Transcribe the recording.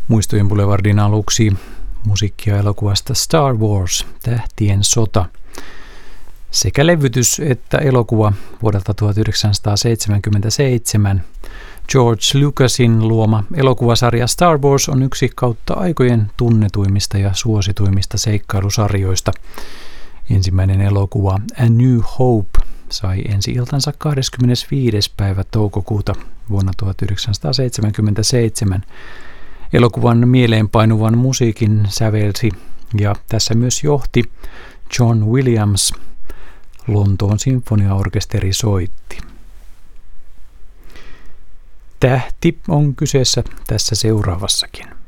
Muistojen Boulevardin aluksi musiikkia elokuvasta Star Wars, Tähtien sota. Sekä levytys että elokuva vuodelta 1977. George Lucasin luoma elokuvasarja Star Wars on yksi kautta aikojen tunnetuimmista ja suosituimmista seikkailusarjoista. Ensimmäinen elokuva A New Hope sai ensi-iltansa 25. päivä toukokuuta vuonna 1977. Elokuvan mieleenpainuvan musiikin sävelsi ja tässä myös johti John Williams. Lontoon sinfoniaorkesteri soitti. Tähti on kyseessä tässä seuraavassakin.